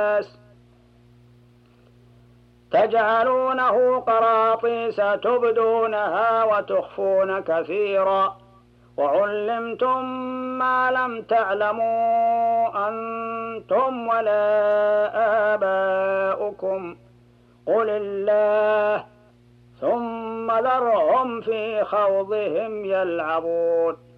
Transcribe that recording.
تجعلونه قراطيس تبدونها وتخفون كثيرا وعلمتم ما لم تعلموا أنتم ولا آباؤكم قل الله ثم ذرهم في خوضهم يلعبون